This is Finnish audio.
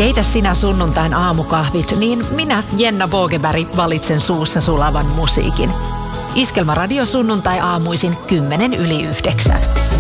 Keitä sinä sunnuntain aamukahvit, niin minä, Jenna Vogeberg, valitsen suussa sulavan musiikin. Iskelmäradio sunnuntai aamuisin 8:10.